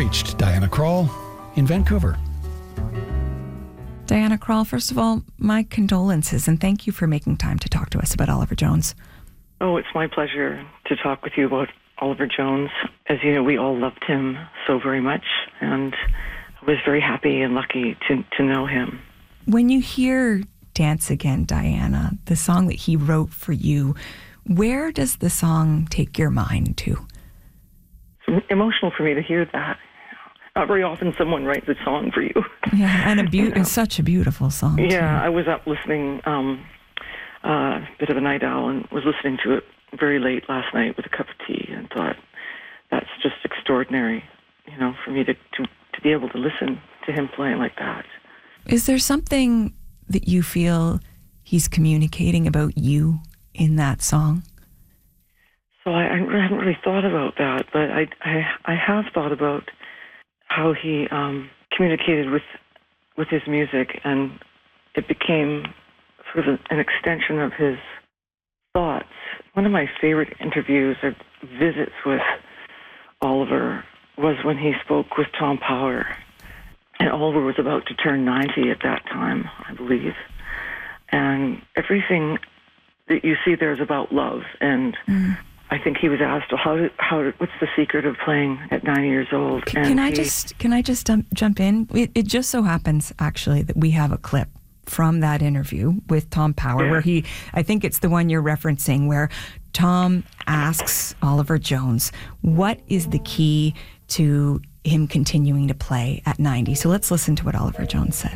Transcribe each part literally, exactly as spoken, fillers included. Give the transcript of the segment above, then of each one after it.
reached Diana Krall in Vancouver. Diana Krall, first of all, my condolences and thank you for making time to talk to us about Oliver Jones. Oh, it's my pleasure to talk with you about Oliver Jones. As you know, we all loved him so very much, and I was very happy and lucky to, to know him. When you hear Dance Again, Diana, the song that he wrote for you, where does the song take your mind to? It's emotional for me to hear that. Not very often someone writes a song for you. Yeah, and a be- you know? It's such a beautiful song. Yeah, too. I was up listening, um, a uh, bit of a night owl, and was listening to it very late last night with a cup of tea, and thought, that's just extraordinary, you know, for me to, to, to be able to listen to him playing like that. Is there something that you feel he's communicating about you in that song? So I, I haven't really thought about that, but I, I, I have thought about how he um, communicated with with his music, and it became sort of an extension of his thoughts. One of my favorite interviews or visits with Oliver was when he spoke with Tom Power. And Oliver was about to turn ninety at that time, I believe. And everything that you see there is about love. And mm. I think he was asked, "How? Did, how? Did, what's the secret of playing at ninety years old?" Can, and can I he, just can I just um, jump in? It, it just so happens actually that we have a clip from that interview with Tom Power, yeah. where he, I think it's the one you're referencing, where Tom asks Oliver Jones, "What is the key to him continuing to play at ninety?" So let's listen to what Oliver Jones said.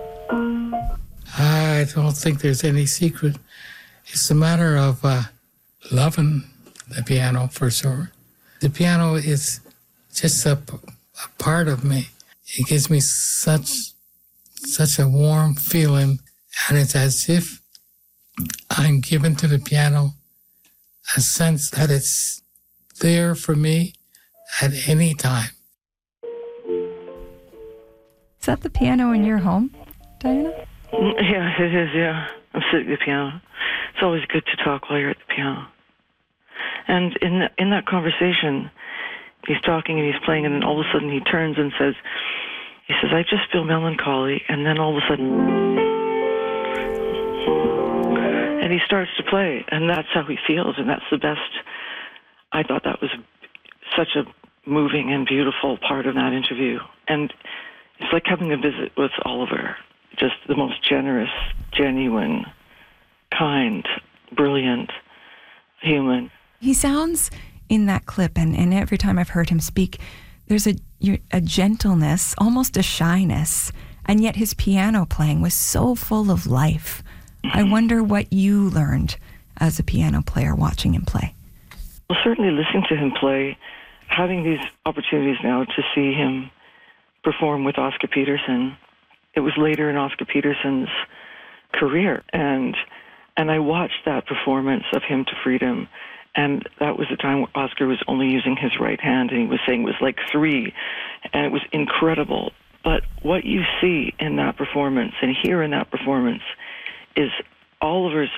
I don't think there's any secret. It's a matter of uh, loving the piano, for sure. The piano is just a, a part of me. It gives me such such a warm feeling, and it's as if I'm given to the piano a sense that it's there for me at any time. Is that the piano in your home, Diana? Yeah, it is, yeah. I'm sitting at the piano. It's always good to talk while you're at the piano. And in the, in that conversation, he's talking and he's playing, and then all of a sudden he turns and says, he says, "I just feel melancholy," and then all of a sudden, and he starts to play, and that's how he feels, and that's the best. I thought that was such a moving and beautiful part of that interview. And it's like having a visit with Oliver, just the most generous, genuine, kind, brilliant human. He sounds in that clip, and, and every time I've heard him speak, there's a a gentleness, almost a shyness, and yet his piano playing was so full of life. Mm-hmm. I wonder what you learned as a piano player watching him play. Well, certainly listening to him play, having these opportunities now to see him perform with Oscar Peterson. It was later in Oscar Peterson's career, and and I watched that performance of Hymn to Freedom, and that was the time where Oscar was only using his right hand, and he was saying it was like three, and it was incredible. But what you see in that performance and hear in that performance is Oliver's